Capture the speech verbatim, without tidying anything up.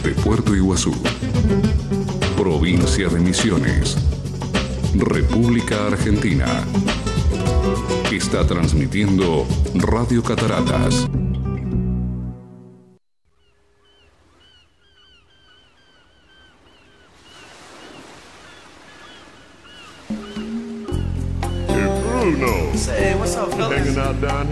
desde Puerto Iguazú, provincia de Misiones, República Argentina. Está transmitiendo Radio Cataratas. Hey, what's up, fellas? Hanging out down here.